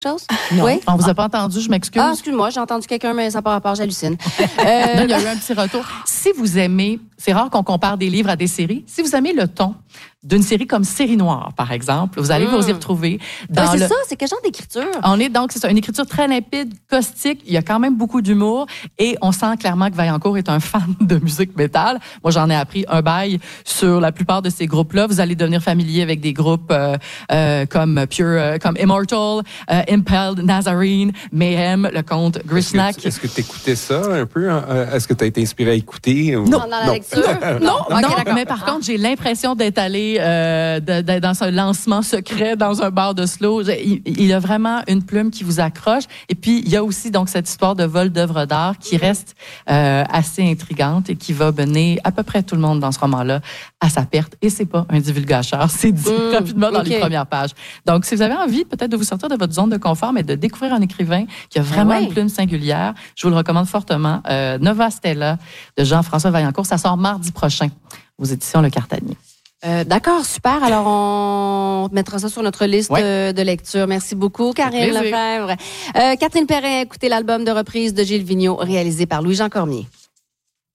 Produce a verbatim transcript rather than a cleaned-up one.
chose? Non, oui? on vous a pas entendu, je m'excuse. Ah, excuse-moi, j'ai entendu quelqu'un, mais ça n'a pas rapport, j'hallucine. Euh, il y a eu un petit retour. Si vous aimez, c'est rare qu'on compare des livres à des séries, si vous aimez le ton d'une série comme Série Noire, par exemple, vous allez mmh. vous y retrouver. Dans oui, c'est le... ça, c'est quel genre d'écriture? On est donc, c'est ça, une écriture très limpide, caustique, il y a quand même beaucoup d'humour et on sent clairement que Vaillancourt est un fan de musique métal. Moi, j'en ai appris un bail sur la plupart de ces groupes-là. Vous allez devenir familier avec des groupes euh, euh, comme Pure, euh, comme Immortal, euh, Impaled, Nazarene, Mayhem, le comte Grishnak. Est-ce que tu écoutais ça un peu? Hein? Est-ce que tu as été inspiré à écouter? Ou... Non, dans la non. lecture? non, okay, non d'accord. mais par contre, j'ai l'impression d'être allée euh, de, de, dans un lancement secret dans un bar de slow. Il, il a vraiment une plume qui vous accroche. Et puis, il y a aussi donc cette histoire de vol d'œuvres d'art qui reste euh, assez intrigante et qui va mener à peu près tout le monde dans ce roman-là à sa perte. Et c'est pas un divulgateur, c'est dit mmh, rapidement dans okay. les premières pages. Donc, si vous avez envie peut-être de vous sortir de votre zone de confort, mais de découvrir un écrivain qui a vraiment ah ouais. une plume singulière, je vous le recommande fortement. Euh, Nova Stella de Jean-François Vaillancourt. Ça sort mardi prochain aux éditions Le Cartanier. Euh, d'accord, super. Alors, on mettra ça sur notre liste ouais. de, de lecture. Merci beaucoup, Karine Lefebvre. Euh, Catherine Perrin, écoutez l'album de reprise de Gilles Vigneault, réalisé par Louis-Jean Cormier.